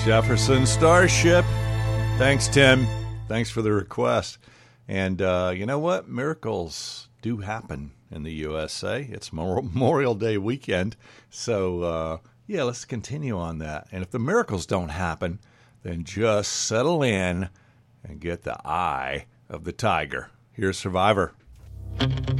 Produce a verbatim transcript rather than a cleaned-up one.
Jefferson Starship. Thanks, Tim. Thanks for the request. And uh, you know what? Miracles do happen in the U S A. It's Memorial Day weekend. So, uh, yeah, let's continue on that. And if the miracles don't happen, then just settle in and get the eye of the tiger. Here's Survivor.